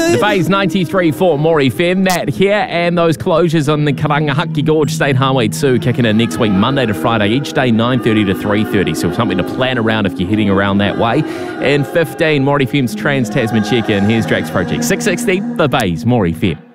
The Bay's 93.4 More FM, Nat here, and those closures on the Karangahaki Gorge State Highway 2 kicking in next week, Monday to Friday, each day 9:30 to 3:30, so something to plan around if you're heading around that way. And 15, More FM's Trans-Tasman check-in. Here's Drax Project 660, The Bay's More FM.